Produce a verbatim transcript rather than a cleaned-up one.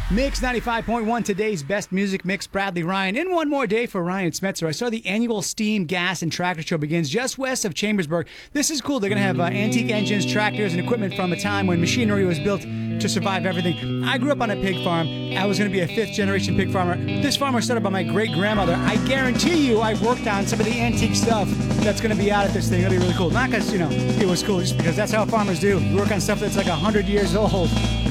Mix ninety-five point one, today's best music mix. Bradley Ryan. In one more day for Ryan Smetzer. I saw the annual Steam, Gas, and Tractor Show begins just west of Chambersburg. This is cool. They're going to have uh, antique engines, tractors, and equipment from a time when machinery was built to survive everything. I grew up on a pig farm. I was going to be a fifth-generation pig farmer. This farm was started by my great-grandmother. I guarantee you I've worked on some of the antique stuff that's going to be out at this thing. It'll be really cool. Not because, you know, it was cool, just because that's how farmers do. We work on stuff that's like one hundred years old.